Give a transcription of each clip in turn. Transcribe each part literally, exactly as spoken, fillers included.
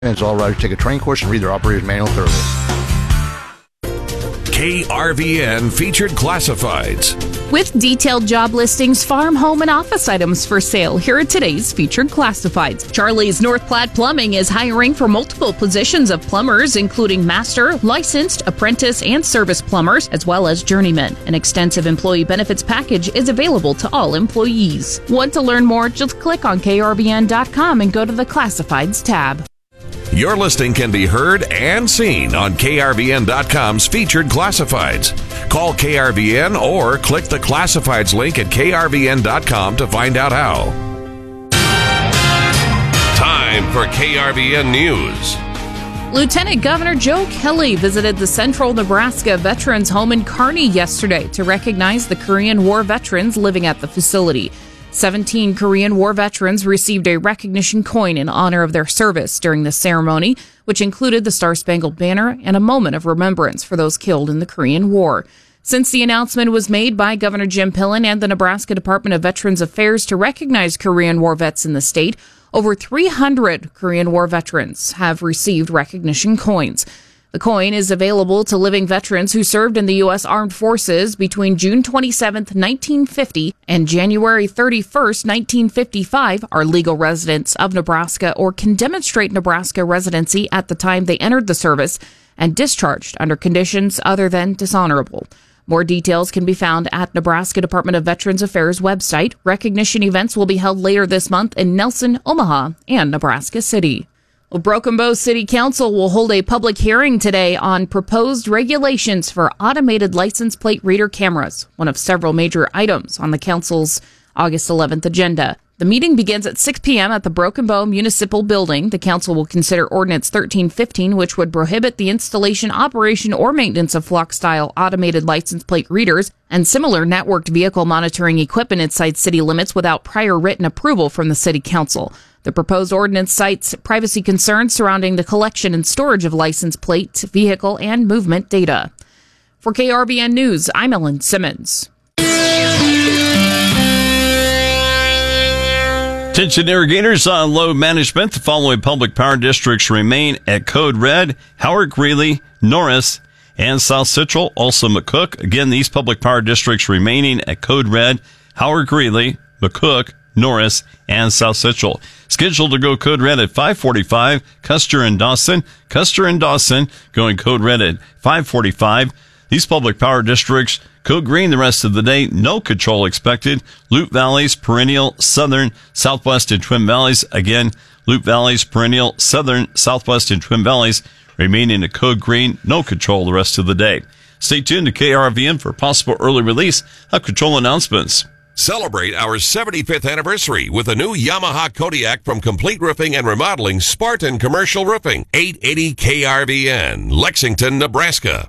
And all riders take a training course and read their operator's manual thoroughly. K R V N featured classifieds. With detailed job listings, farm, home, and office items for sale, here are today's featured classifieds. Charlie's North Platte Plumbing is hiring for multiple positions of plumbers, including master, licensed, apprentice, and service plumbers, as well as journeymen. An extensive employee benefits package is available to all employees. Want to learn more? Just click on K R V N dot com and go to the Classifieds tab. Your listing can be heard and seen on K R V N dot com's featured classifieds. Call K R V N or click the classifieds link at K R V N dot com to find out how. Time for K R V N News. Lieutenant Governor Joe Kelly visited the Central Nebraska Veterans Home in Kearney yesterday to recognize the Korean War veterans living at the facility. seventeen Korean War veterans received a recognition coin in honor of their service during the ceremony, which included the Star-Spangled Banner and a moment of remembrance for those killed in the Korean War. Since the announcement was made by Governor Jim Pillen and the Nebraska Department of Veterans Affairs to recognize Korean War vets in the state, over three hundred Korean War veterans have received recognition coins. The coin is available to living veterans who served in the U S Armed Forces between June twenty-seventh, nineteen fifty and January thirty-first, nineteen fifty-five, are legal residents of Nebraska or can demonstrate Nebraska residency at the time they entered the service and discharged under conditions other than dishonorable. More details can be found at Nebraska Department of Veterans Affairs website. Recognition events will be held later this month in Nelson, Omaha, and Nebraska City. Well, Broken Bow City Council will hold a public hearing today on proposed regulations for automated license plate reader cameras, one of several major items on the council's August eleventh agenda. The meeting begins at six p.m. at the Broken Bow Municipal Building. The council will consider Ordinance thirteen fifteen, which would prohibit the installation, operation, or maintenance of flock-style automated license plate readers and similar networked vehicle monitoring equipment inside city limits without prior written approval from the city council. The proposed ordinance cites privacy concerns surrounding the collection and storage of license plate, vehicle, and movement data. For K R V N News, I'm Ellen Simmons. Attention irrigators on load management. The following public power districts remain at Code Red: Howard, Greeley, Norris, and South Central. Also McCook. Again, these public power districts remaining at Code Red: Howard, Greeley, McCook, Norris, and South Central. Scheduled to go Code Red at five forty-five, Custer and Dawson. Custer and Dawson going Code Red at five forty-five. These public power districts Code Green the rest of the day. No control expected. Loop Valleys, Perennial, Southern, Southwest, and Twin Valleys. Again, Loop Valleys, Perennial, Southern, Southwest, and Twin Valleys remaining at Code Green. No control the rest of the day. Stay tuned to K R V N for possible early release of control announcements. Celebrate our seventy-fifth anniversary with a new Yamaha Kodiak from Complete Roofing and Remodeling, Spartan Commercial Roofing. eight eighty K R V N, Lexington, Nebraska.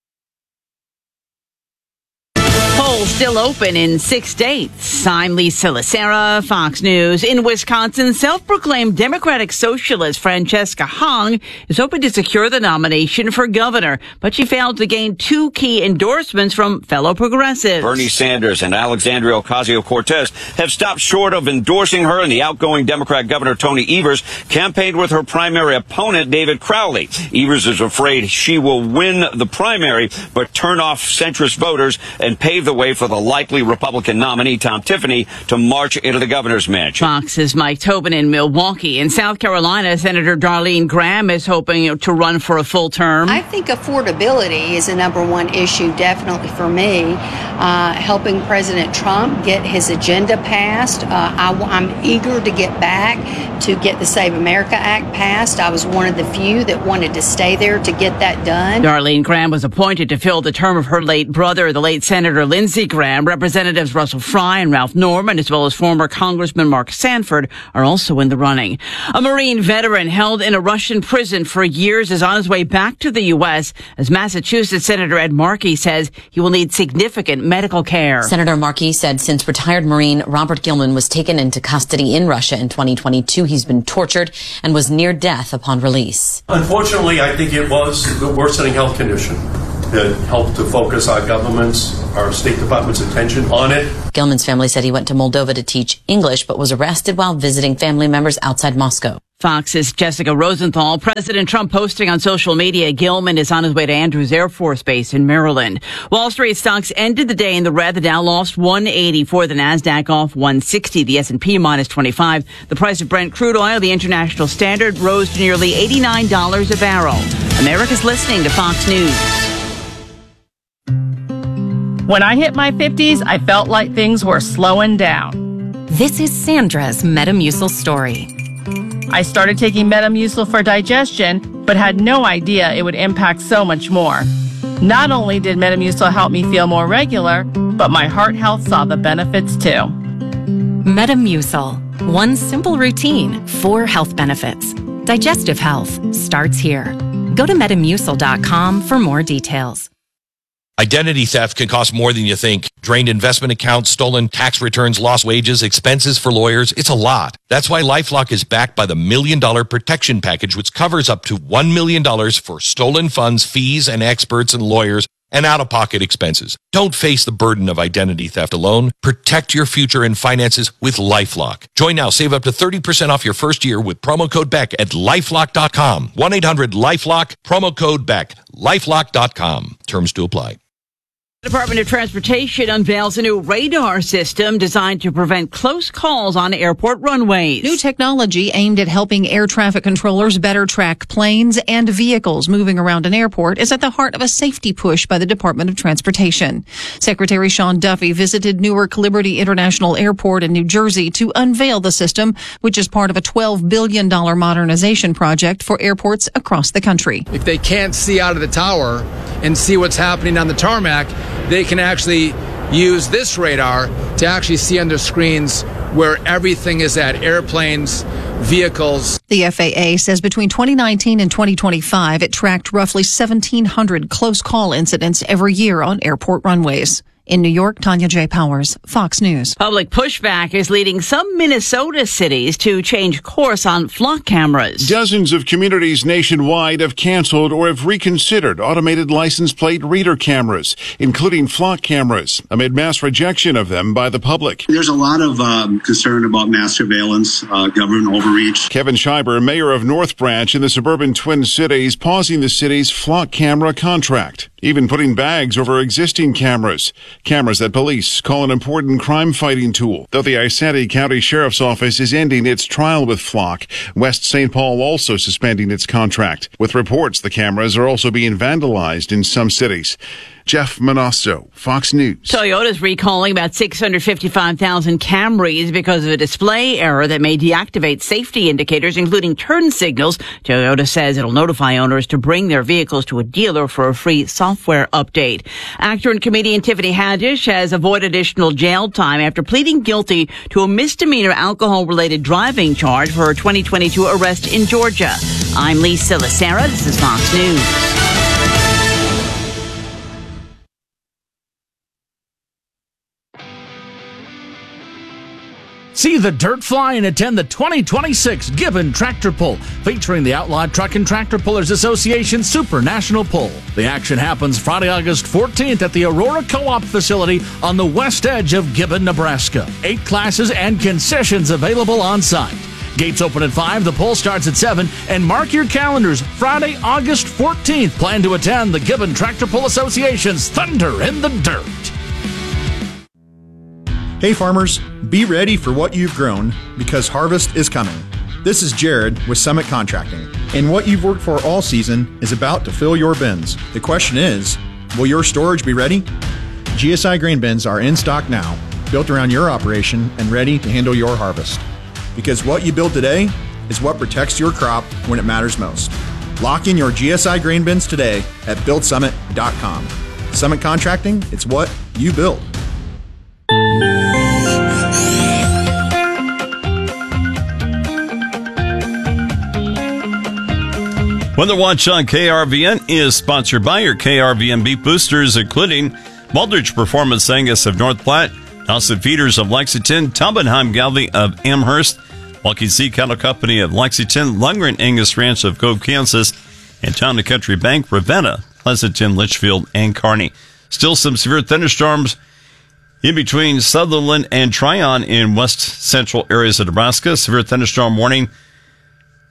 Polls still open in six states. I'm Lisa Lacera, Fox News. In Wisconsin, self-proclaimed Democratic Socialist Francesca Hong is hoping to secure the nomination for governor, but she failed to gain two key endorsements from fellow progressives. Bernie Sanders and Alexandria Ocasio-Cortez have stopped short of endorsing her, and the outgoing Democrat Governor Tony Evers campaigned with her primary opponent, David Crowley. Evers is afraid she will win the primary, but turn off centrist voters and pave the way for the likely Republican nominee, Tom Tiffany, to march into the governor's mansion. Fox's Mike Tobin in Milwaukee. In South Carolina, Senator Darlene Graham is hoping to run for a full term. I think affordability is a number one issue, definitely for me. Uh, helping President Trump get his agenda passed. Uh, I, I'm eager to get back to get the Save America Act passed. I was one of the few that wanted to stay there to get that done. Darlene Graham was appointed to fill the term of her late brother, the late Senator Lindsey Graham. Representatives Russell Fry and Ralph Norman, as well as former Congressman Mark Sanford, are also in the running. A Marine veteran held in a Russian prison for years is on his way back to the U S as Massachusetts Senator Ed Markey says he will need significant medical care. Senator Markey said since retired Marine Robert Gilman was taken into custody in Russia in twenty twenty-two, he's been tortured and was near death upon release. Unfortunately, I think it was the worsening health condition that helped to focus our government's, our State Department's attention on it. Gilman's family said he went to Moldova to teach English, but was arrested while visiting family members outside Moscow. Fox's Jessica Rosenthal. President Trump posting on social media Gilman is on his way to Andrews Air Force Base in Maryland. Wall Street stocks ended the day in the red. The Dow lost one eighty-four, the Nasdaq off one sixty, the S and P minus twenty-five. The price of Brent crude oil, the international standard, rose to nearly eighty-nine dollars a barrel. America's listening to Fox News. When I hit my fifties, I felt like things were slowing down. This is Sandra's Metamucil story. I started taking Metamucil for digestion, but had no idea it would impact so much more. Not only did Metamucil help me feel more regular, but my heart health saw the benefits too. Metamucil. One simple routine, four health benefits. Digestive health starts here. Go to metamucil dot com for more details. Identity theft can cost more than you think. Drained investment accounts, stolen tax returns, lost wages, expenses for lawyers. It's a lot. That's why LifeLock is backed by the Million Dollar Protection Package, which covers up to one million dollars for stolen funds, fees, and experts and lawyers, and out-of-pocket expenses. Don't face the burden of identity theft alone. Protect your future and finances with LifeLock. Join now. Save up to thirty percent off your first year with promo code Beck at lifelock dot com. one eight hundred LifeLock, promo code Beck. lifelock dot com. Terms to apply. The Department of Transportation unveils a new radar system designed to prevent close calls on airport runways. New technology aimed at helping air traffic controllers better track planes and vehicles moving around an airport is at the heart of a safety push by the Department of Transportation. Secretary Sean Duffy visited Newark Liberty International Airport in New Jersey to unveil the system, which is part of a twelve billion dollars modernization project for airports across the country. If they can't see out of the tower and see what's happening on the tarmac, they can actually use this radar to actually see on their screens where everything is at: airplanes, vehicles. The F A A says between twenty nineteen and twenty twenty-five, it tracked roughly seventeen hundred close call incidents every year on airport runways. In New York, Tanya J. Powers, Fox News. Public pushback is leading some Minnesota cities to change course on flock cameras. Dozens of communities nationwide have canceled or have reconsidered automated license plate reader cameras, including flock cameras, amid mass rejection of them by the public. There's a lot of um, concern about mass surveillance, uh, government overreach. Kevin Schreiber, mayor of North Branch in the suburban Twin Cities, pausing the city's flock camera contract, even putting bags over existing cameras. Cameras that police call an important crime-fighting tool. Though the Isanti County Sheriff's Office is ending its trial with Flock, West Saint Paul also suspending its contract, with reports the cameras are also being vandalized in some cities. Jeff Manasso, Fox News. Toyota's recalling about six hundred fifty-five thousand Camrys because of a display error that may deactivate safety indicators, including turn signals. Toyota says it'll notify owners to bring their vehicles to a dealer for a free software update. Actor and comedian Tiffany Haddish has avoided additional jail time after pleading guilty to a misdemeanor alcohol-related driving charge for her twenty twenty-two arrest in Georgia. I'm Lee Silasera. This is Fox News. See the dirt fly and attend the twenty twenty-six Gibbon Tractor Pull, featuring the Outlawed Truck and Tractor Pullers Association Super National Pull. The action happens Friday, August fourteenth at the Aurora Co-op facility on the west edge of Gibbon, Nebraska. Eight classes and concessions available on site. Gates open at five, the pull starts at seven, and mark your calendars. Friday, August fourteenth. Plan to attend the Gibbon Tractor Pull Association's Thunder in the Dirt. Hey farmers, be ready for what you've grown because harvest is coming. This is Jared with Summit Contracting, and what you've worked for all season is about to fill your bins. The question is, will your storage be ready? G S I grain bins are in stock now, built around your operation and ready to handle your harvest. Because what you build today is what protects your crop when it matters most. Lock in your G S I grain bins today at build summit dot com. Summit Contracting, it's what you build. Weather Watch on K R V N is sponsored by your K R V N beef boosters, including Baldridge Performance Angus of North Platte, Dawson Feeders of Lexington, Taubenheim Galvey of Amherst, Lucky Sea Cattle Company of Lexington, Lundgren Angus Ranch of Cove, Kansas, and Town and Country Bank, Ravenna, Pleasanton, Litchfield, and Kearney. Still some severe thunderstorms in between Sutherland and Tryon in west central areas of Nebraska. Severe thunderstorm warning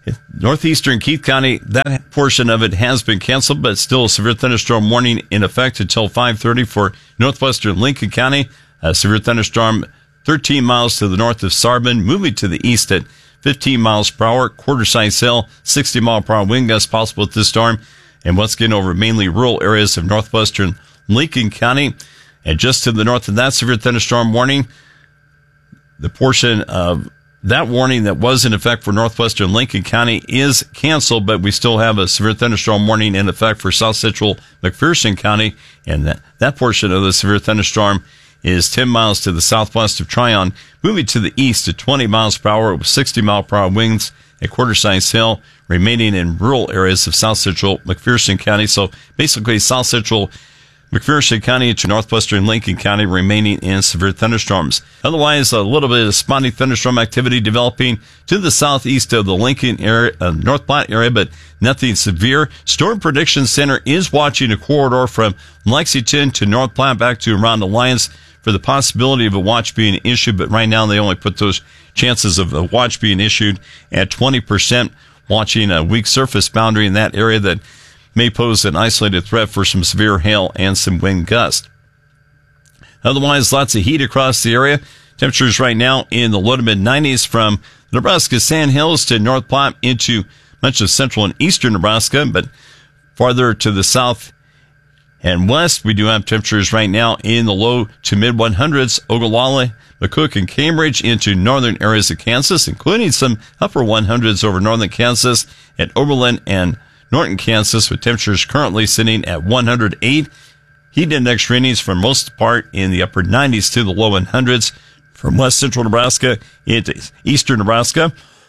Northeastern Keith County, that portion of it has been canceled, but still a severe thunderstorm warning in effect until five thirty for northwestern Lincoln County. A severe thunderstorm thirteen miles to the north of Sarban, moving to the east at fifteen miles per hour, quarter-size sail, sixty mile per hour wind gusts possible with this storm. And once again over mainly rural areas of northwestern Lincoln County. And just to the north of that severe thunderstorm warning, the portion of that warning that was in effect for northwestern Lincoln County is canceled, but we still have a severe thunderstorm warning in effect for south central McPherson County, and that, that portion of the severe thunderstorm is ten miles to the southwest of Tryon, moving to the east at twenty miles per hour with sixty mile per hour winds at quarter-size sail, remaining in rural areas of south central McPherson County. So basically south central McPherson County to northwestern Lincoln County remaining in severe thunderstorms. Otherwise, a little bit of spotty thunderstorm activity developing to the southeast of the Lincoln area, uh, North Platte area, but nothing severe. Storm Prediction Center is watching a corridor from Lexington to North Platte back to around Alliance for the possibility of a watch being issued, but right now they only put those chances of a watch being issued at twenty percent, watching a weak surface boundary in that area that may pose an isolated threat for some severe hail and some wind gusts. Otherwise, lots of heat across the area. Temperatures right now in the low to mid nineties from Nebraska Sand Hills to North Platte into much of central and eastern Nebraska, but farther to the south and west, we do have temperatures right now in the low to mid hundreds. Ogallala, McCook, and Cambridge into northern areas of Kansas, including some upper hundreds over northern Kansas at Oberlin and Norton, Kansas, with temperatures currently sitting at one hundred eight. Heat index readings for most part in the upper nineties to the low hundreds from west central Nebraska into eastern Nebraska.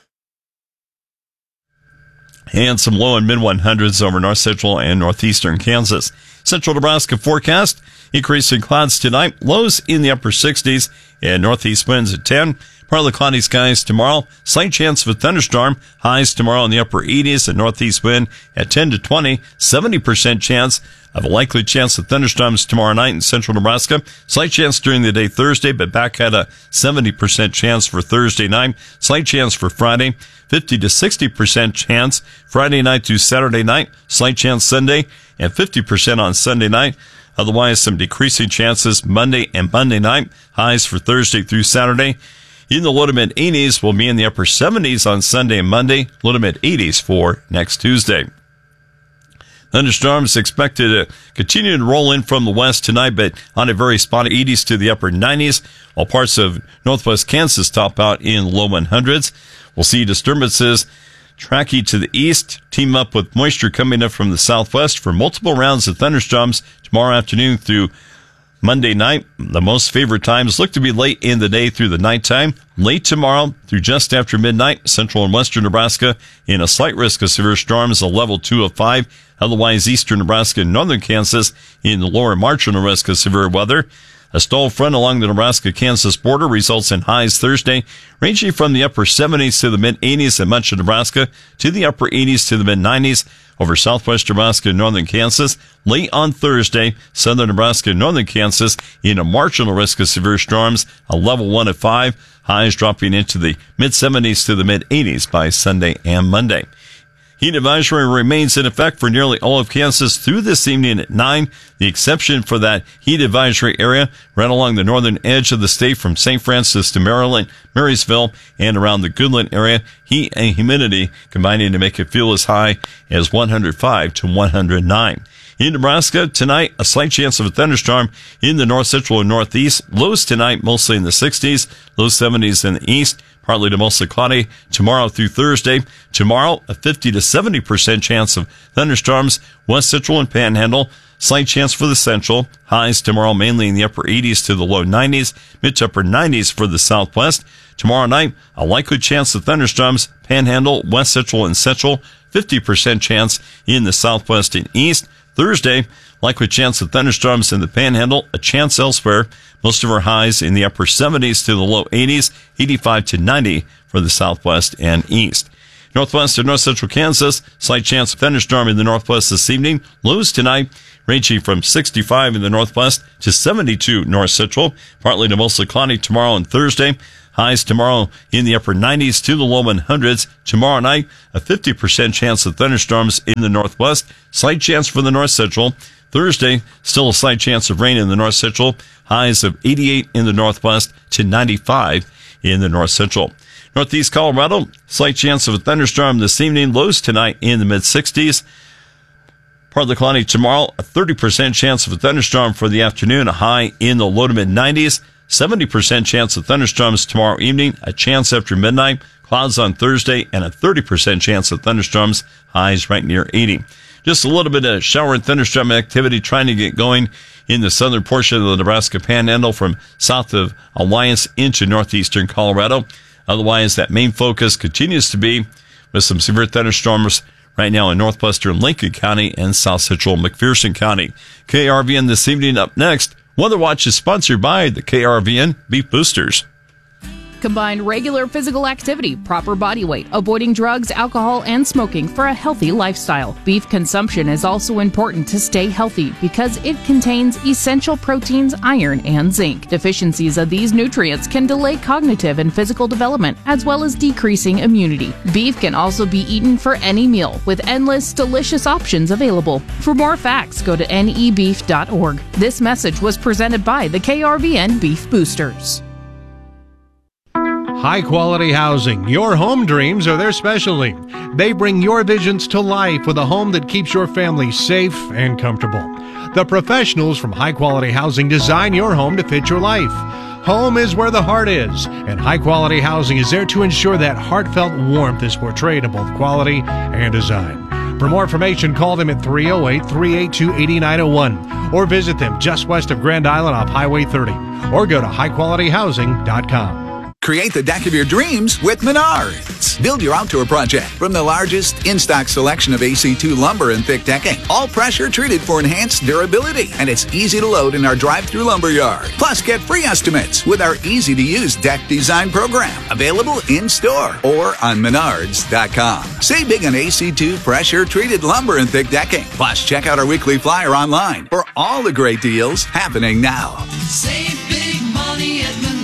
And some low and mid hundreds over north central and northeastern Kansas. Central Nebraska forecast, increasing clouds tonight, lows in the upper sixties and northeast winds at ten. Partly cloudy skies tomorrow. Slight chance of a thunderstorm. Highs tomorrow in the upper eighties and northeast wind at ten to twenty. seventy percent chance of a likely chance of thunderstorms tomorrow night in central Nebraska. Slight chance during the day Thursday, but back at a seventy percent chance for Thursday night. Slight chance for Friday. fifty to sixty percent chance Friday night to Saturday night. Slight chance Sunday and fifty percent on Sunday night. Otherwise, some decreasing chances Monday and Monday night. Highs for Thursday through Saturday. In the low to mid eighties, will be in the upper seventies on Sunday and Monday, low to mid eighties for next Tuesday. Thunderstorms expected to continue to roll in from the west tonight, but on a very spotty eighties to the upper nineties, while parts of northwest Kansas top out in low hundreds. We'll see disturbances tracking to the east, team up with moisture coming up from the southwest for multiple rounds of thunderstorms tomorrow afternoon through Monday night. The most favored times look to be late in the day through the nighttime. Late tomorrow through just after midnight, central and western Nebraska in a slight risk of severe storms, a level two of five. Otherwise, eastern Nebraska and northern Kansas in the lower marginal risk of severe weather. A stall front along the Nebraska-Kansas border results in highs Thursday, ranging from the upper seventies to the mid-eighties in much of Nebraska, to the upper eighties to the mid-nineties over southwest Nebraska and northern Kansas. Late on Thursday, southern Nebraska and northern Kansas in a marginal risk of severe storms, a level one of five. Highs dropping into the mid-seventies to the mid-eighties by Sunday and Monday. Heat advisory remains in effect for nearly all of Kansas through this evening at nine. The exception for that heat advisory area right along the northern edge of the state from Saint Francis to Maryland, Marysville, and around the Goodland area. Heat and humidity combining to make it feel as high as one hundred five to one hundred nine. In Nebraska, tonight, a slight chance of a thunderstorm in the north central and northeast. Lows tonight mostly in the sixties, low seventies in the east. Partly to mostly cloudy tomorrow through Thursday. Tomorrow, a fifty to seventy percent chance of thunderstorms, west central and panhandle. Slight chance for the central. Highs tomorrow mainly in the upper eighties to the low nineties, mid to upper nineties for the southwest. Tomorrow night, a likely chance of thunderstorms, panhandle, west central and central. fifty percent chance in the southwest and east. Thursday, likely chance of thunderstorms in the panhandle, a chance elsewhere. Most of our highs in the upper seventies to the low eighties, eighty-five to ninety for the southwest and east. Northwest and north central Kansas, slight chance of thunderstorm in the northwest this evening. Lows tonight ranging from sixty-five in the northwest to seventy-two north central. Partly to mostly cloudy tomorrow and Thursday. Highs tomorrow in the upper nineties to the low hundreds. Tomorrow night, a fifty percent chance of thunderstorms in the northwest. Slight chance for the north central. Thursday, still a slight chance of rain in the north central. Highs of eighty-eight in the northwest to ninety-five in the north central. Northeast Colorado, slight chance of a thunderstorm this evening. Lows tonight in the mid sixties. Partly cloudy tomorrow, a thirty percent chance of a thunderstorm for the afternoon. A high in the low to mid nineties. seventy percent chance of thunderstorms tomorrow evening. A chance after midnight. Clouds on Thursday and a thirty percent chance of thunderstorms. Highs right near eighty. Just a little bit of shower and thunderstorm activity trying to get going in the southern portion of the Nebraska Panhandle from south of Alliance into northeastern Colorado. Otherwise, that main focus continues to be with some severe thunderstorms right now in northwestern Lincoln County and south central McPherson County. K R V N this evening up next. Weather Watch is sponsored by the K R V N Beef Boosters. Combine regular physical activity, proper body weight, avoiding drugs, alcohol, and smoking for a healthy lifestyle. Beef consumption is also important to stay healthy because it contains essential proteins, iron, and zinc. Deficiencies of these nutrients can delay cognitive and physical development, as well as decreasing immunity. Beef can also be eaten for any meal, with endless, delicious options available. For more facts, go to N E beef dot org. This message was presented by the K R V N Beef Boosters. High-quality housing. Your home dreams are their specialty. They bring your visions to life with a home that keeps your family safe and comfortable. The professionals from High Quality Housing design your home to fit your life. Home is where the heart is, and High Quality Housing is there to ensure that heartfelt warmth is portrayed in both quality and design. For more information, call them at three oh eight, three eight two, eight nine oh one or visit them just west of Grand Island off Highway thirty or go to high quality housing dot com. Create the deck of your dreams with Menards. Build your outdoor project from the largest in-stock selection of A C two lumber and thick decking. All pressure treated for enhanced durability. And it's easy to load in our drive-through lumber yard. Plus, get free estimates with our easy-to-use deck design program. Available in-store or on menards dot com. Save big on A C two pressure-treated lumber and thick decking. Plus, check out our weekly flyer online for all the great deals happening now. Save big money at Menards.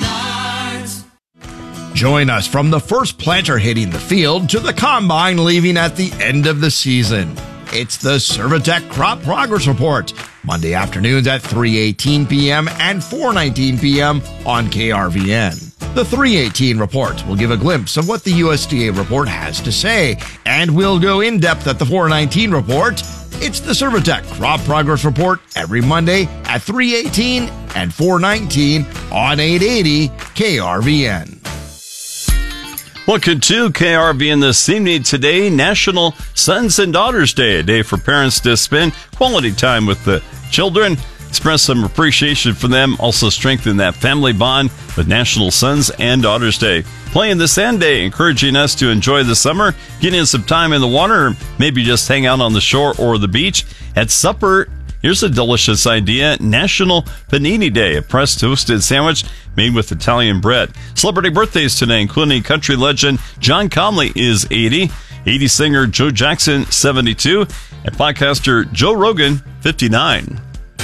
Join us from the first planter hitting the field to the combine leaving at the end of the season. It's the Servitech Crop Progress Report, Monday afternoons at three eighteen p.m. and four nineteen p.m. on K R V N. The three eighteen report will give a glimpse of what the U S D A report has to say, and we'll go in depth at the four nineteen report. It's the Servitech Crop Progress Report every Monday at three eighteen and four nineteen on eight eighty K R V N. Welcome to K R V N this evening. Today, National Sons and Daughters Day, a day for parents to spend quality time with the children, express some appreciation for them, also strengthen that family bond with National Sons and Daughters Day. Playing the Sand Day, encouraging us to enjoy the summer, get in some time in the water, or maybe just hang out on the shore or the beach. At supper, here's a delicious idea. National Panini Day, a pressed toasted sandwich made with Italian bread. Celebrity birthdays today, including country legend John Conley is eighty, eighties singer Joe Jackson, seventy-two, and podcaster Joe Rogan, fifty-nine.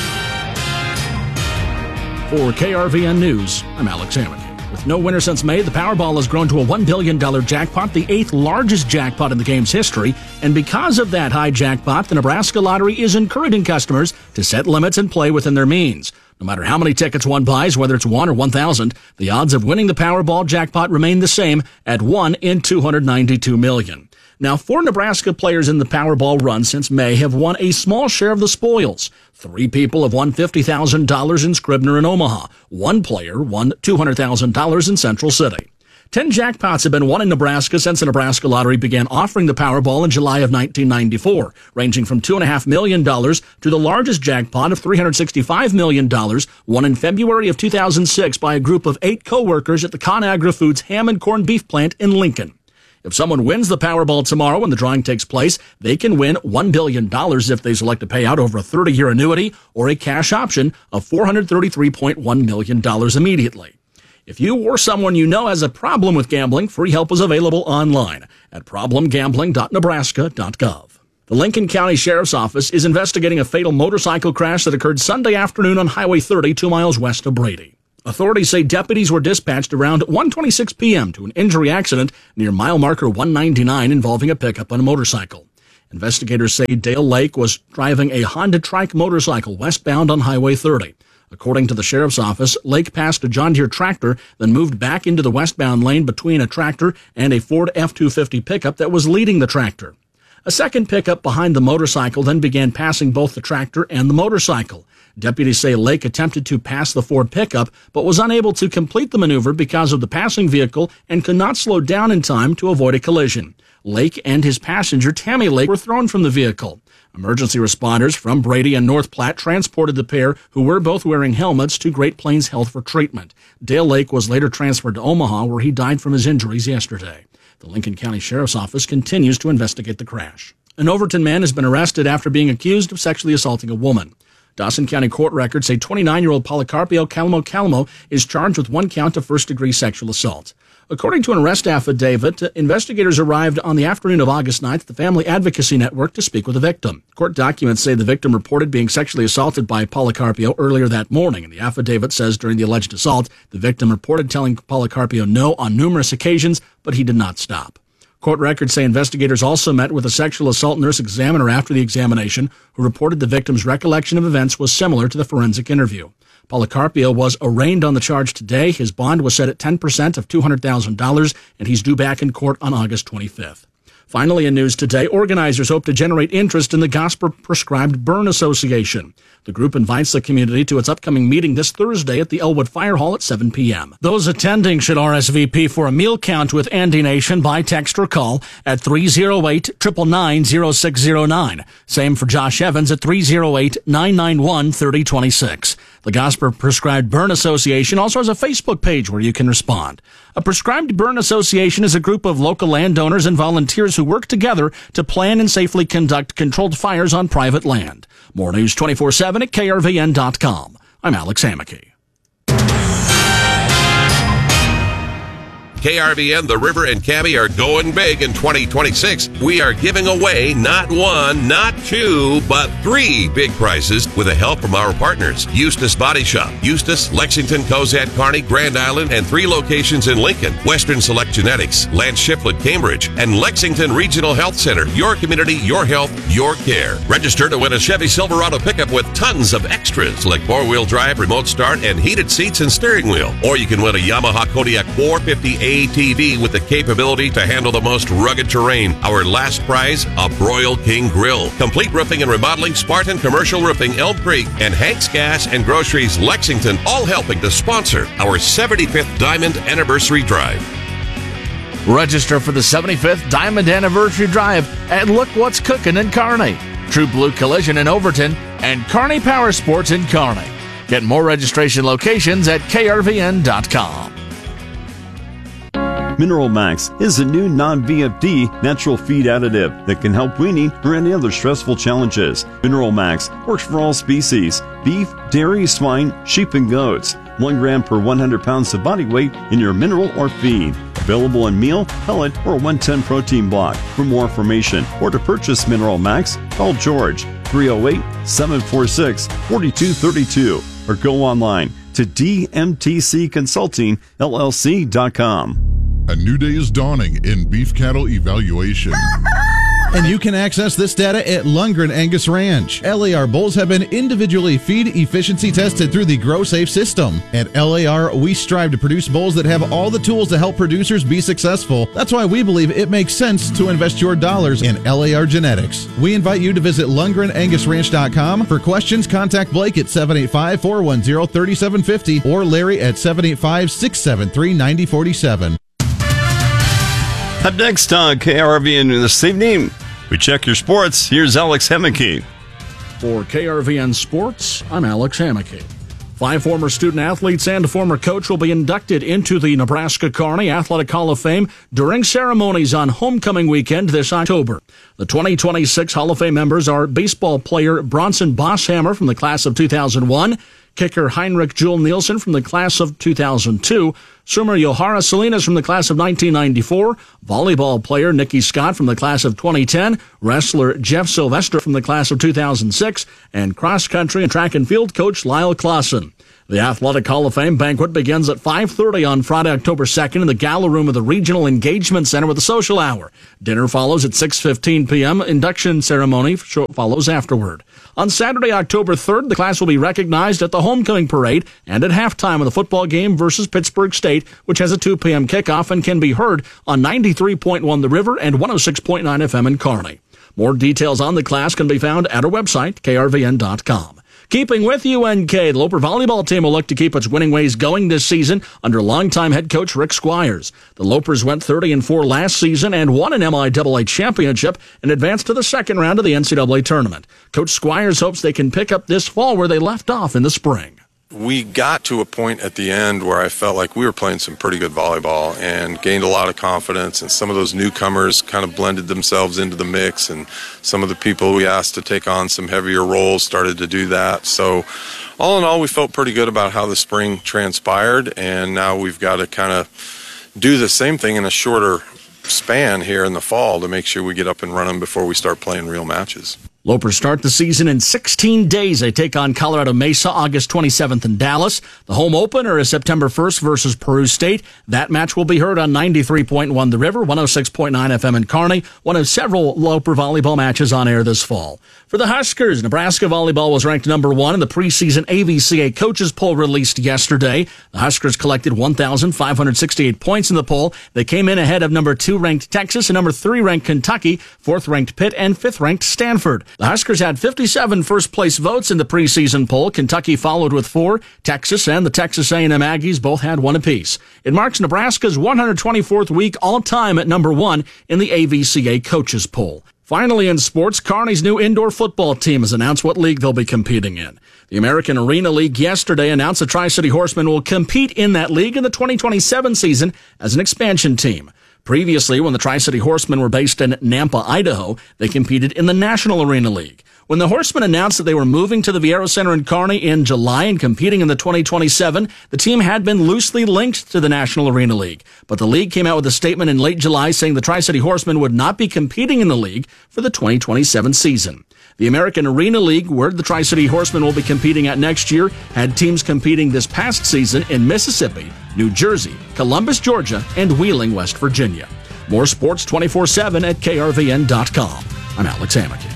For K R V N News, I'm Alex Amick. With no winner since May, the Powerball has grown to a one billion dollars jackpot, the eighth largest jackpot in the game's history. And because of that high jackpot, the Nebraska Lottery is encouraging customers to set limits and play within their means. No matter how many tickets one buys, whether it's one or one thousand, the odds of winning the Powerball jackpot remain the same at one in two hundred ninety-two million. Now, four Nebraska players in the Powerball run since May have won a small share of the spoils. Three people have won fifty thousand dollars in Scribner and Omaha. One player won two hundred thousand dollars in Central City. Ten jackpots have been won in Nebraska since the Nebraska Lottery began offering the Powerball in July of nineteen ninety-four, ranging from two point five million dollars to the largest jackpot of three hundred sixty-five million dollars, won in February of two thousand six by a group of eight co-workers at the ConAgra Foods ham and corned beef plant in Lincoln. If someone wins the Powerball tomorrow when the drawing takes place, they can win one billion dollars if they select a payout over a thirty-year annuity or a cash option of four hundred thirty-three point one million dollars immediately. If you or someone you know has a problem with gambling, free help is available online at problem gambling dot nebraska dot gov. The Lincoln County Sheriff's Office is investigating a fatal motorcycle crash that occurred Sunday afternoon on Highway thirty, two miles west of Brady. Authorities say deputies were dispatched around one twenty-six p.m. to an injury accident near mile marker one ninety-nine involving a pickup on a motorcycle. Investigators say Dale Lake was driving a Honda Trike motorcycle westbound on Highway thirty. According to the sheriff's office, Lake passed a John Deere tractor, then moved back into the westbound lane between a tractor and a Ford F two fifty pickup that was leading the tractor. A second pickup behind the motorcycle then began passing both the tractor and the motorcycle. Deputies say Lake attempted to pass the Ford pickup, but was unable to complete the maneuver because of the passing vehicle and could not slow down in time to avoid a collision. Lake and his passenger, Tammy Lake, were thrown from the vehicle. Emergency responders from Brady and North Platte transported the pair, who were both wearing helmets, to Great Plains Health for treatment. Dale Lake was later transferred to Omaha, where he died from his injuries yesterday. The Lincoln County Sheriff's Office continues to investigate the crash. An Overton man has been arrested after being accused of sexually assaulting a woman. Dawson County court records say twenty-nine-year-old Policarpio Calamo Calamo is charged with one count of first-degree sexual assault. According to an arrest affidavit, investigators arrived on the afternoon of August ninth at the Family Advocacy Network to speak with the victim. Court documents say the victim reported being sexually assaulted by Policarpio earlier that morning, and the affidavit says during the alleged assault, the victim reported telling Policarpio no on numerous occasions, but he did not stop. Court records say investigators also met with a sexual assault nurse examiner after the examination, who reported the victim's recollection of events was similar to the forensic interview. Policarpio was arraigned on the charge today. His bond was set at ten percent of two hundred thousand dollars, and he's due back in court on August twenty-fifth. Finally, in news today, organizers hope to generate interest in the Gospel Prescribed Burn Association. The group invites the community to its upcoming meeting this Thursday at the Elwood Fire Hall at seven p.m. Those attending should R S V P for a meal count with Andy Nation by text or call at three oh eight, nine nine nine, oh six oh nine. Same for Josh Evans at three oh eight, nine nine one, three oh two six. The Gospel Prescribed Burn Association also has a Facebook page where you can respond. A Prescribed Burn Association is a group of local landowners and volunteers who work together to plan and safely conduct controlled fires on private land. More news twenty-four seven at K R V N dot com. I'm Alex Hammaky. K R V N, The River, and Cabby are going big in twenty twenty-six. We are giving away not one, not two, but three big prizes with the help from our partners. Eustis Body Shop, Eustis, Lexington, Cozad, Kearney, Grand Island, and three locations in Lincoln. Western Select Genetics, Lance Shiflett, Cambridge, and Lexington Regional Health Center. Your community, your health, your care. Register to win a Chevy Silverado pickup with tons of extras like four-wheel drive, remote start, and heated seats and steering wheel. Or you can win a Yamaha Kodiak four fifty A T V with the capability to handle the most rugged terrain. Our last prize, a Broil King Grill. Complete Roofing and Remodeling, Spartan Commercial Roofing, Elm Creek, and Hank's Gas and Groceries, Lexington, all helping to sponsor our seventy-fifth Diamond Anniversary Drive. Register for the seventy-fifth Diamond Anniversary Drive at Look What's Cookin' in Kearney, True Blue Collision in Overton, and Kearney Power Sports in Kearney. Get more registration locations at K R V N dot com. Mineral Max is a new non-V F D natural feed additive that can help weaning or any other stressful challenges. Mineral Max works for all species: beef, dairy, swine, sheep, and goats. One gram per one hundred pounds of body weight in your mineral or feed. Available in meal, pellet, or one ten protein block. For more information or to purchase Mineral Max, call George three oh eight, seven four six, four two three two or go online to D M T C Consulting L L C dot com. A new day is dawning in beef cattle evaluation. And you can access this data at Lundgren Angus Ranch. L A R bulls have been individually feed efficiency tested through the GrowSafe system. At L A R, we strive to produce bulls that have all the tools to help producers be successful. That's why we believe it makes sense to invest your dollars in L A R genetics. We invite you to visit Lundgren Angus Ranch dot com. For questions, contact Blake at seven eight five, four one zero, three seven five zero or Larry at seven eight five, six seven three, nine zero four seven. Up next on K R V N this evening, we check your sports. Here's Alex Hammaky. For K R V N Sports, I'm Alex Hammaky. Five former student athletes and a former coach will be inducted into the Nebraska Kearney Athletic Hall of Fame during ceremonies on homecoming weekend this October. The twenty twenty-six Hall of Fame members are baseball player Bronson Bosshammer from the class of two thousand one, kicker Heinrich Jewel Nielsen from the class of two thousand two, swimmer Yohara Salinas from the class of nineteen ninety-four, volleyball player Nikki Scott from the class of twenty ten, wrestler Jeff Sylvester from the class of two thousand six, and cross-country and track and field coach Lyle Clausen. The Athletic Hall of Fame banquet begins at five thirty on Friday, October second in the Gala Room of the Regional Engagement Center with a social hour. Dinner follows at six fifteen p.m. Induction ceremony follows afterward. On Saturday, October third, the class will be recognized at the homecoming parade and at halftime of the football game versus Pittsburgh State, which has a two p.m. kickoff and can be heard on ninety-three point one The River and one oh six point nine F M in Kearney. More details on the class can be found at our website, K R V N dot com. Keeping with U N K, the Loper volleyball team will look to keep its winning ways going this season under longtime head coach Rick Squires. The Lopers went thirty and four last season and won an M I A A championship and advanced to the second round of the N C double A tournament. Coach Squires hopes they can pick up this fall where they left off in the spring. We got to a point at the end where I felt like we were playing some pretty good volleyball and gained a lot of confidence, and some of those newcomers kind of blended themselves into the mix, and some of the people we asked to take on some heavier roles started to do that. So all in all, we felt pretty good about how the spring transpired, and now we've got to kind of do the same thing in a shorter span here in the fall to make sure we get up and running before we start playing real matches. Lopers start the season in sixteen days. They take on Colorado Mesa August twenty-seventh in Dallas. The home opener is September first versus Peru State. That match will be heard on ninety-three point one The River, one oh six point nine F M in Kearney, one of several Loper volleyball matches on air this fall. For the Huskers, Nebraska volleyball was ranked number one in the preseason A V C A coaches poll released yesterday. The Huskers collected one thousand five hundred sixty-eight points in the poll. They came in ahead of number two ranked Texas and number three ranked Kentucky, fourth ranked Pitt, and fifth ranked Stanford. The Huskers had fifty-seven first-place votes in the preseason poll. Kentucky followed with four. Texas and the Texas A and M Aggies both had one apiece. It marks Nebraska's one hundred twenty-fourth week all-time at number one in the A V C A coaches poll. Finally, in sports, Kearney's new indoor football team has announced what league they'll be competing in. The American Arena League yesterday announced the Tri-City Horsemen will compete in that league in the twenty twenty-seven season as an expansion team. Previously, when the Tri-City Horsemen were based in Nampa, Idaho, they competed in the National Arena League. When the Horsemen announced that they were moving to the Viera Center in Kearney in July and competing in the twenty twenty-seven, the team had been loosely linked to the National Arena League. But the league came out with a statement in late July saying the Tri-City Horsemen would not be competing in the league for the twenty twenty-seven season. The American Arena League, where the Tri-City Horsemen will be competing at next year, had teams competing this past season in Mississippi, New Jersey, Columbus, Georgia, and Wheeling, West Virginia. More sports twenty-four seven at K R V N dot com. I'm Alex Hamilton.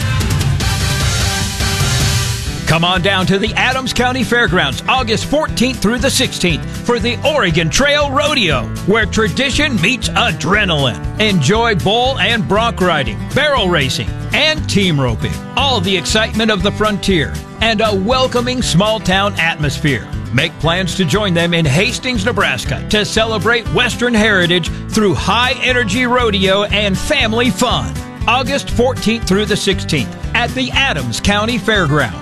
Come on down to the Adams County Fairgrounds August fourteenth through the sixteenth for the Oregon Trail Rodeo, where tradition meets adrenaline. Enjoy bull and bronc riding, barrel racing, and team roping. All the excitement of the frontier and a welcoming small-town atmosphere. Make plans to join them in Hastings, Nebraska to celebrate Western heritage through high-energy rodeo and family fun. August fourteenth through the sixteenth at the Adams County Fairgrounds.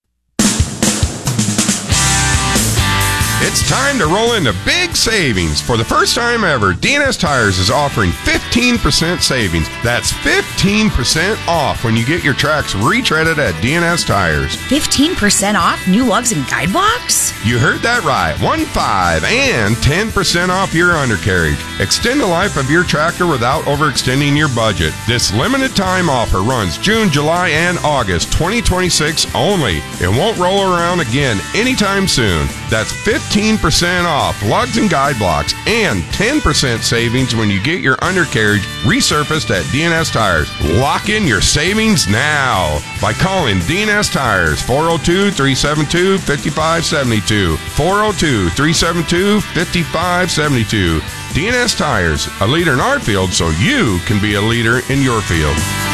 It's time to roll into big savings. For the first time ever, D N S Tires is offering fifteen percent savings. That's fifteen percent off when you get your tracks retreaded at D N S Tires. fifteen percent off new lugs and guide blocks? You heard that right. One five and ten percent off your undercarriage. Extend the life of your tractor without overextending your budget. This limited time offer runs June, July, and August twenty twenty-six only. It won't roll around again anytime soon. That's fifteen percent off lugs and guide blocks and ten percent savings when you get your undercarriage resurfaced at D N S Tires. Lock in your savings now by calling D N S Tires four oh two, three seven two, five five seven two, four oh two, three seven two, five five seven two. D N S Tires, a leader in our field so you can be a leader in your field.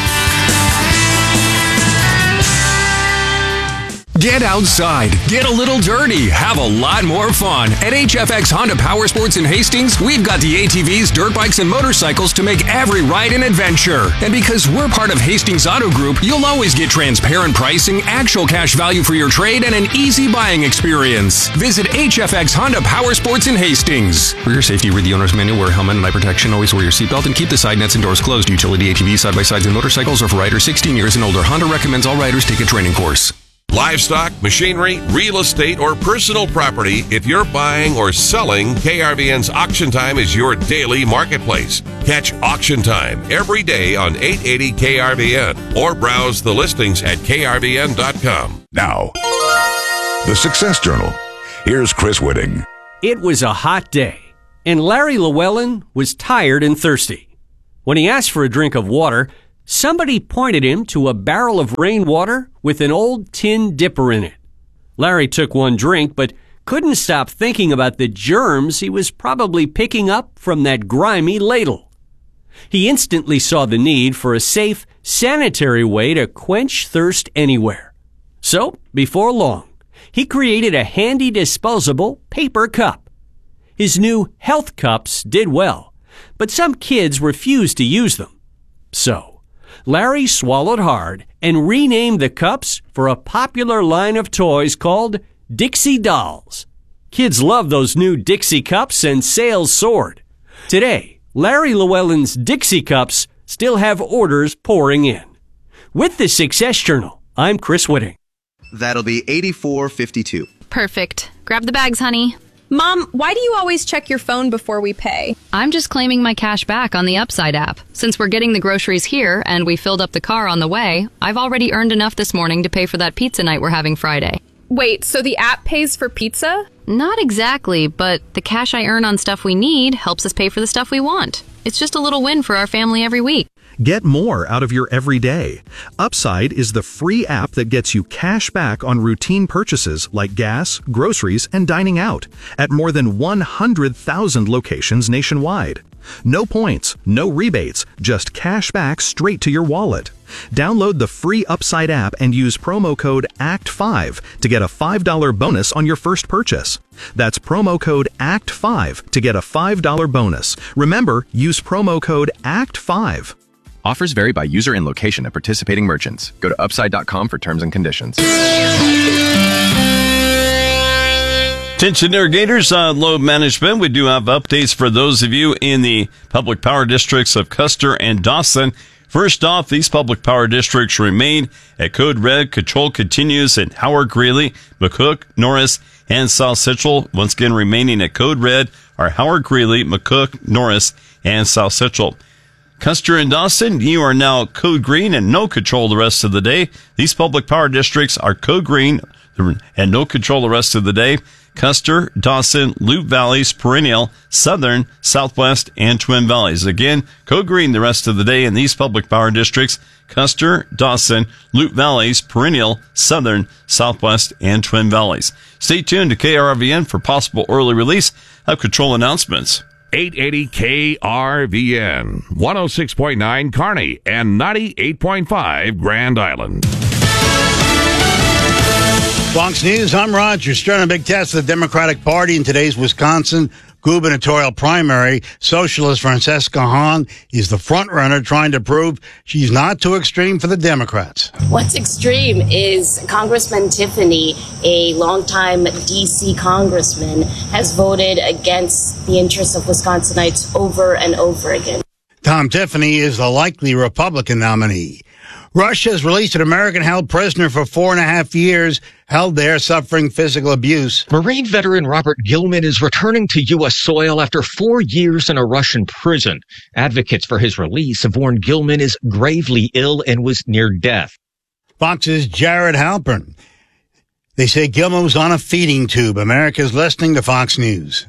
Get outside, get a little dirty, have a lot more fun. At H F X Honda Power Sports in Hastings, we've got the A T Vs, dirt bikes, and motorcycles to make every ride an adventure. And because we're part of Hastings Auto Group, you'll always get transparent pricing, actual cash value for your trade, and an easy buying experience. Visit H F X Honda Power Sports in Hastings. For your safety, read the owner's manual, wear a helmet and eye protection, always wear your seatbelt, and keep the side nets and doors closed. Utility A T Vs, side-by-sides, and motorcycles are for riders sixteen years and older. Honda recommends all riders take a training course. Livestock, machinery, real estate, or personal property, if you're buying or selling, K R V N's Auction Time is your daily marketplace. Catch Auction Time every day on eight eighty K R V N or browse the listings at K R V N dot com. Now, the Success Journal. Here's Chris Whitting. It was a hot day, and Larry Llewellyn was tired and thirsty. When he asked for a drink of water, somebody pointed him to a barrel of rainwater with an old tin dipper in it. Larry took one drink, but couldn't stop thinking about the germs he was probably picking up from that grimy ladle. He instantly saw the need for a safe, sanitary way to quench thirst anywhere. So, before long, he created a handy disposable paper cup. His new health cups did well, but some kids refused to use them. So, Larry swallowed hard and renamed the cups for a popular line of toys called Dixie Dolls. Kids love those new Dixie cups and sales soared. Today, Larry Llewellyn's Dixie cups still have orders pouring in. With the Success Journal, I'm Chris Whitting. That'll be eighty-four fifty-two. Perfect. Grab the bags, honey. Mom, why do you always check your phone before we pay? I'm just claiming my cash back on the Upside app. Since we're getting the groceries here and we filled up the car on the way, I've already earned enough this morning to pay for that pizza night we're having Friday. Wait, so the app pays for pizza? Not exactly, but the cash I earn on stuff we need helps us pay for the stuff we want. It's just a little win for our family every week. Get more out of your everyday. Upside is the free app that gets you cash back on routine purchases like gas, groceries, and dining out at more than one hundred thousand locations nationwide. No points, no rebates, just cash back straight to your wallet. Download the free Upside app and use promo code A C T five to get a five dollars bonus on your first purchase. That's promo code A C T five to get a five dollars bonus. Remember, use promo code A C T five. Offers vary by user and location at participating merchants. Go to upside dot com for terms and conditions. Attention irrigators on load management. We do have updates for those of you in the public power districts of Custer and Dawson. First off, these public power districts remain at Code Red. Control continues in Howard, Greeley, McCook, Norris, and South Central. Once again, remaining at Code Red are Howard, Greeley, McCook, Norris, and South Central. Custer and Dawson, you are now Code Green and no control the rest of the day. These public power districts are Code Green and no control the rest of the day. Custer, Dawson, Loup Valleys, Perennial, Southern, Southwest, and Twin Valleys. Again, Code Green the rest of the day in these public power districts. Custer, Dawson, Loup Valleys, Perennial, Southern, Southwest, and Twin Valleys. Stay tuned to K R V N for possible early release of control announcements. eight eighty K R V N, one oh six point nine Kearney, and ninety-eight point five Grand Island. Fox News, I'm Roger Stern. A big test of the Democratic Party in today's Wisconsin gubernatorial primary. Socialist Francesca Hahn is the front runner, trying to prove she's not too extreme for the Democrats. What's extreme is Congressman Tiffany, a longtime D C congressman, has voted against the interests of Wisconsinites over and over again. Tom Tiffany is the likely Republican nominee. Russia has released an American-held prisoner for four and a half years, held there suffering physical abuse. Marine veteran Robert Gilman is returning to U S soil after four years in a Russian prison. Advocates for his release have warned Gilman is gravely ill and was near death. Fox's Jared Halpern. They say Gilman was on a feeding tube. America's listening to Fox News.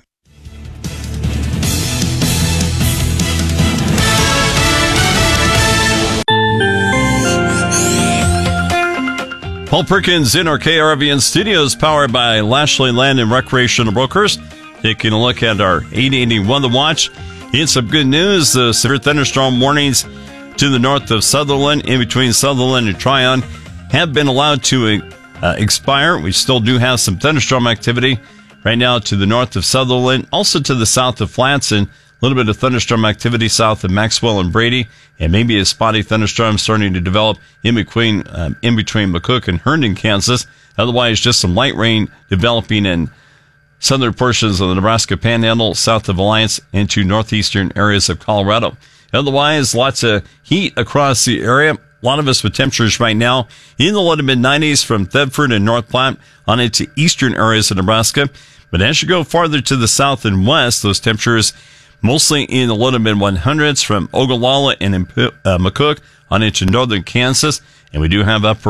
Paul Perkins in our K R V N studios, powered by Lashley Land and Recreational Brokers. Taking a look at our eight eighty Weather Watch. It's some good news. The severe thunderstorm warnings to the north of Sutherland, in between Sutherland and Tryon, have been allowed to uh, expire. We still do have some thunderstorm activity right now to the north of Sutherland, also to the south of Flats, and a little bit of thunderstorm activity south of Maxwell and Brady, and maybe a spotty thunderstorm starting to develop in between um, in between McCook and Herndon, Kansas. Otherwise, just some light rain developing in southern portions of the Nebraska Panhandle, south of Alliance, into northeastern areas of Colorado. Otherwise, lots of heat across the area. A lot of us with temperatures right now in the low to mid nineties from Thedford and North Platte on into eastern areas of Nebraska. But as you go farther to the south and west, those temperatures mostly in the low to mid hundreds from Ogallala and uh, McCook on into northern Kansas. And we do have upper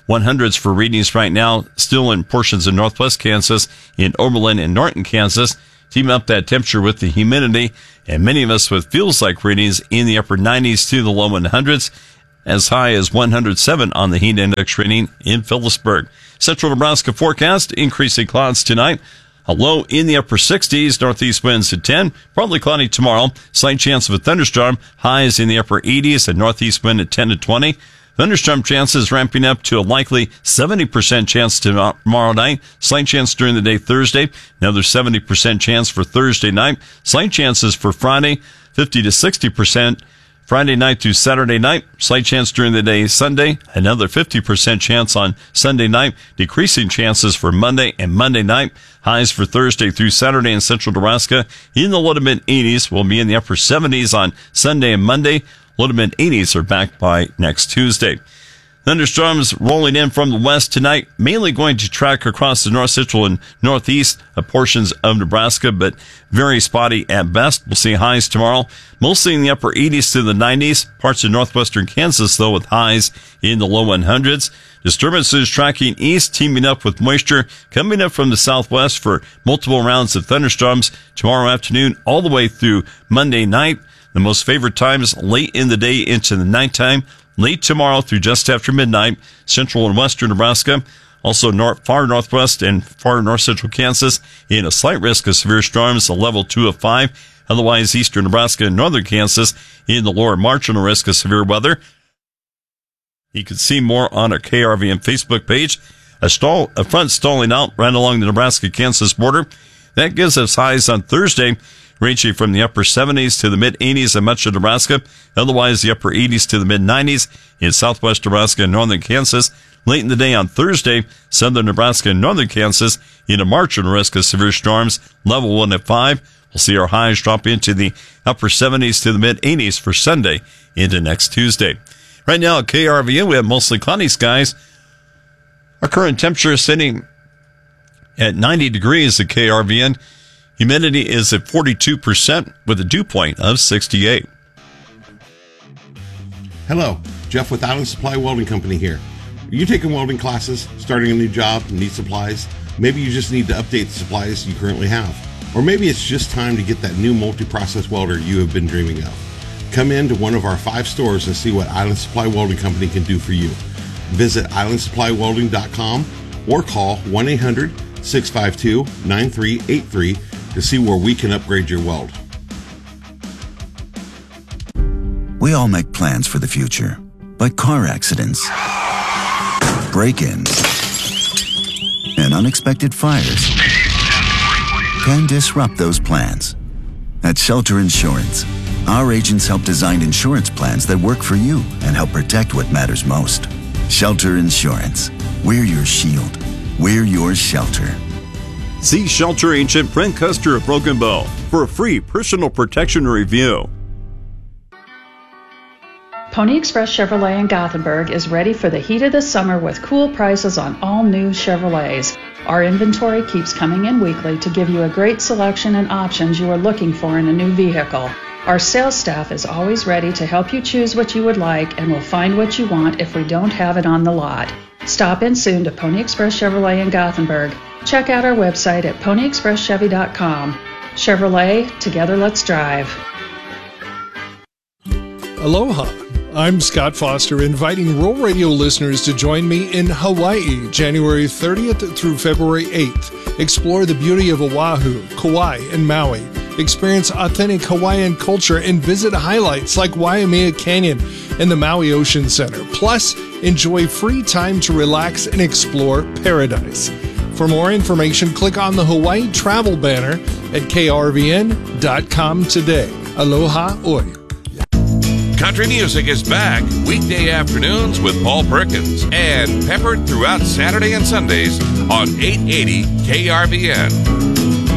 one hundreds for readings right now, still in portions of northwest Kansas, in Oberlin and Norton, Kansas. Team up that temperature with the humidity, and many of us with feels like readings in the upper nineties to the low one hundreds, as high as one hundred seven on the heat index reading in Phillipsburg. Central Nebraska forecast, increasing clouds tonight. A low in the upper sixties, northeast winds at ten. Partly cloudy tomorrow. Slight chance of a thunderstorm. Highs in the upper eighties, and northeast wind at ten to twenty. Thunderstorm chances ramping up to a likely seventy percent chance tomorrow night. Slight chance during the day Thursday. Another seventy percent chance for Thursday night. Slight chances for Friday, fifty to sixty percent. Friday night through Saturday night, slight chance during the day Sunday, another fifty percent chance on Sunday night, decreasing chances for Monday and Monday night. Highs for Thursday through Saturday in central Nebraska in the low to mid eighties. Will be in the upper seventies on Sunday and Monday. Low to mid eighties are back by next Tuesday. Thunderstorms rolling in from the west tonight, mainly going to track across the north central and northeast portions of Nebraska, but very spotty at best. We'll see highs tomorrow, mostly in the upper eighties to the nineties. Parts of northwestern Kansas, though, with highs in the low hundreds. Disturbances tracking east, teaming up with moisture coming up from the southwest for multiple rounds of thunderstorms tomorrow afternoon all the way through Monday night. The most favored times late in the day into the nighttime. Late tomorrow through just after midnight, central and western Nebraska, also north, far northwest and far north central Kansas, in a slight risk of severe storms, a level two of five. Otherwise, eastern Nebraska and northern Kansas in the lower marginal risk of severe weather. You can see more on our K R V N Facebook page. A stall, a front stalling out right along the Nebraska-Kansas border. That gives us highs on Thursday, ranging from the upper seventies to the mid-eighties in much of Nebraska. Otherwise, the upper eighties to the mid-nineties in southwest Nebraska and northern Kansas. Late in the day on Thursday, southern Nebraska and northern Kansas in a marginal risk of severe storms, level one at five. We'll see our highs drop into the upper seventies to the mid-eighties for Sunday into next Tuesday. Right now at K R V N, we have mostly cloudy skies. Our current temperature is sitting at ninety degrees at K R V N. Humidity is at forty-two percent with a dew point of sixty-eight. Hello, Jeff with Island Supply Welding Company here. Are you taking welding classes, starting a new job, need supplies? Maybe you just need to update the supplies you currently have. Or maybe it's just time to get that new multi-process welder you have been dreaming of. Come into one of our five stores and see what Island Supply Welding Company can do for you. Visit island supply welding dot com or call one eight hundred six five two nine three eight three to see where we can upgrade your weld. We all make plans for the future, but car accidents, break-ins, and unexpected fires can disrupt those plans. At Shelter Insurance, our agents help design insurance plans that work for you and help protect what matters most. Shelter Insurance. We're your shield. We're your shelter. See Shelter Agent Brent Custer of Broken Bow for a free personal protection review. Pony Express Chevrolet in Gothenburg is ready for the heat of the summer with cool prices on all new Chevrolets. Our inventory keeps coming in weekly to give you a great selection and options you are looking for in a new vehicle. Our sales staff is always ready to help you choose what you would like and will find what you want if we don't have it on the lot. Stop in soon to Pony Express Chevrolet in Gothenburg. Check out our website at pony express chevy dot com. Chevrolet, together let's drive. Aloha. I'm Scott Foster, inviting Rural Radio listeners to join me in Hawaii, January thirtieth through February eighth. Explore the beauty of Oahu, Kauai, and Maui. Experience authentic Hawaiian culture and visit highlights like Waimea Canyon and the Maui Ocean Center. Plus, enjoy free time to relax and explore paradise. For more information, click on the Hawaii travel banner at k r v n dot com today. Aloha oi. Country music is back weekday afternoons with Paul Perkins and peppered throughout Saturday and Sundays on eight eighty K R V N.